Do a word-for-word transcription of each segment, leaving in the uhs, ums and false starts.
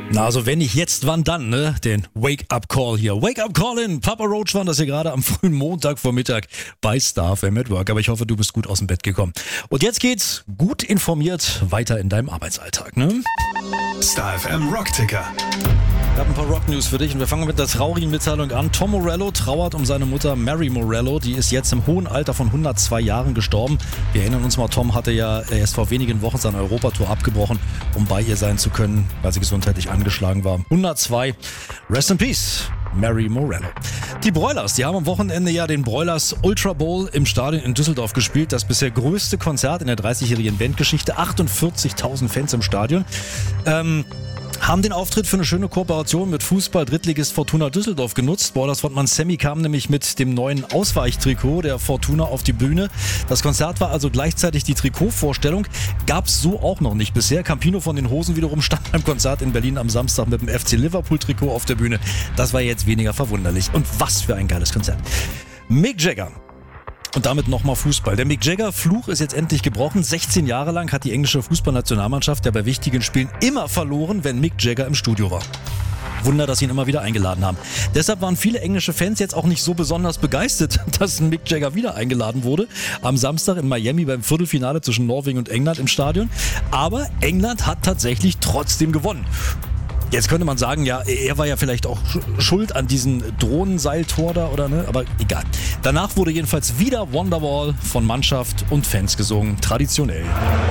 Na, also wenn nicht jetzt, wann dann, ne? Den Wake-up-Call hier. Wake-up-Call-in! Papa Roach war das hier gerade am frühen Montagvormittag bei Star F M at Work. Aber ich hoffe, du bist gut aus dem Bett gekommen. Und jetzt geht's gut informiert weiter in deinem Arbeitsalltag, ne? Star F M Rockticker. Ich habe ein paar Rock-News für dich und wir fangen mit der traurigen Mitteilung an. Tom Morello trauert um seine Mutter Mary Morello. Die ist jetzt im hohen Alter von hundertzwei Jahren gestorben. Wir erinnern uns mal, Tom hatte ja erst vor wenigen Wochen seine Europatour abgebrochen, um bei ihr sein zu können, weil sie gesundheitlich angeschlagen war. hundertzwei. Rest in Peace, Mary Morello. Die Broilers, die haben am Wochenende ja den Broilers Ultra Bowl im Stadion in Düsseldorf gespielt. Das bisher größte Konzert in der dreißigjährigen Bandgeschichte. achtundvierzigtausend Fans im Stadion. Ähm... Haben den Auftritt für eine schöne Kooperation mit Fußball-Drittligist Fortuna Düsseldorf genutzt. Broilers-Frontmann Sammy kam nämlich mit dem neuen Ausweichtrikot der Fortuna auf die Bühne. Das Konzert war also gleichzeitig die Trikotvorstellung. Gab's so auch noch nicht bisher. Campino von den Hosen wiederum stand beim Konzert in Berlin am Samstag mit dem F C Liverpool-Trikot auf der Bühne. Das war jetzt weniger verwunderlich. Und was für ein geiles Konzert. Mick Jagger. Und damit nochmal Fußball. Der Mick Jagger-Fluch ist jetzt endlich gebrochen. sechzehn Jahre lang hat die englische Fußballnationalmannschaft ja bei wichtigen Spielen immer verloren, wenn Mick Jagger im Studio war. Wunder, dass sie ihn immer wieder eingeladen haben. Deshalb waren viele englische Fans jetzt auch nicht so besonders begeistert, dass Mick Jagger wieder eingeladen wurde. Am Samstag in Miami beim Viertelfinale zwischen Norwegen und England im Stadion. Aber England hat tatsächlich trotzdem gewonnen. Jetzt könnte man sagen, ja, er war ja vielleicht auch schuld an diesem Drohnenseiltor da, oder ne? Aber egal. Danach wurde jedenfalls wieder Wonderwall von Mannschaft und Fans gesungen, traditionell.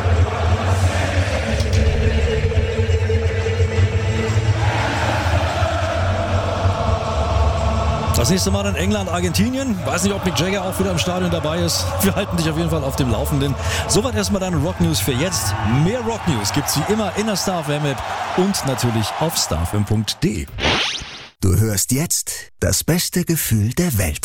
Das nächste Mal in England, Argentinien. Weiß nicht, ob Mick Jagger auch wieder im Stadion dabei ist. Wir halten dich auf jeden Fall auf dem Laufenden. Soweit erstmal deine Rock-News für jetzt. Mehr Rock-News gibt's wie immer in der Star F M-App und natürlich auf star f m punkt d e. Du hörst jetzt das beste Gefühl der Welt.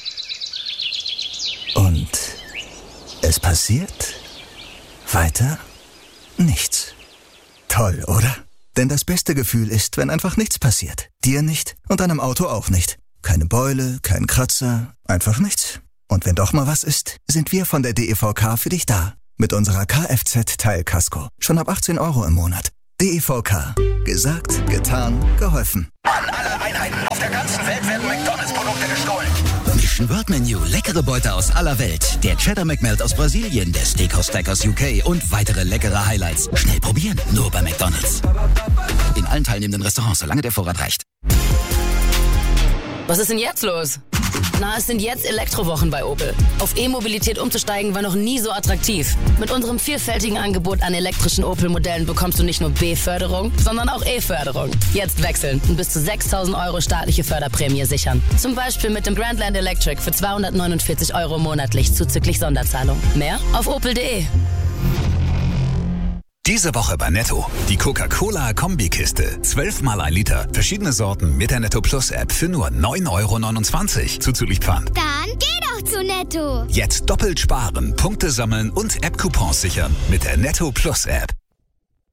Und es passiert weiter nichts. Toll, oder? Denn das beste Gefühl ist, wenn einfach nichts passiert. Dir nicht und deinem Auto auch nicht. Keine Beule, kein Kratzer, einfach nichts. Und wenn doch mal was ist, sind wir von der D E V K für dich da. Mit unserer Kfz-Teilkasko. Schon ab achtzehn Euro im Monat. D E V K. Gesagt, getan, geholfen. An alle Einheiten auf der ganzen Welt werden McDonalds-Produkte gestohlen. Mission World Menu. Leckere Beute aus aller Welt. Der Cheddar McMelt aus Brasilien, der Steakhouse Stack aus U K und weitere leckere Highlights. Schnell probieren, nur bei McDonalds. In allen teilnehmenden Restaurants, solange der Vorrat reicht. Was ist denn jetzt los? Na, es sind jetzt Elektrowochen bei Opel. Auf E-Mobilität umzusteigen war noch nie so attraktiv. Mit unserem vielfältigen Angebot an elektrischen Opel-Modellen bekommst du nicht nur B-Förderung, sondern auch E-Förderung. Jetzt wechseln und bis zu sechstausend Euro staatliche Förderprämie sichern. Zum Beispiel mit dem Grandland Electric für zweihundertneunundvierzig Euro monatlich zuzüglich Sonderzahlung. Mehr auf opel punkt de. Diese Woche bei Netto. Die Coca-Cola-Kombikiste. zwölf mal ein Liter. Verschiedene Sorten mit der Netto Plus App für nur neun Euro neunundzwanzig. Zuzüglich Pfand. Dann geh doch zu Netto. Jetzt doppelt sparen, Punkte sammeln und App-Coupons sichern mit der Netto Plus App.